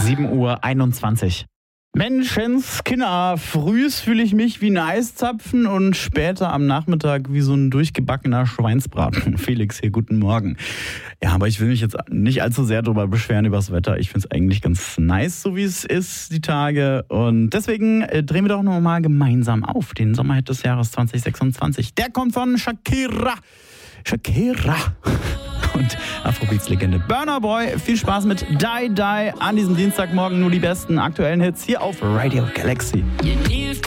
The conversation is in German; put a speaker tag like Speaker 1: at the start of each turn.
Speaker 1: 7:21 Uhr. Menschenskinder, frühs fühle ich mich wie ein Eiszapfen und später am Nachmittag wie so ein durchgebackener Schweinsbraten. Felix hier, guten Morgen. Ja, aber ich will mich jetzt nicht allzu sehr darüber beschweren über das Wetter. Ich finde es eigentlich ganz nice, so wie es ist, die Tage. Und deswegen drehen wir doch nochmal gemeinsam auf den Sommerhit des Jahres 2026. Der kommt von Shakira und Afrobeats-Legende Burna Boy. Viel Spaß mit Die Die an diesem Dienstagmorgen. Nur die besten aktuellen Hits hier auf Radio Galaxy.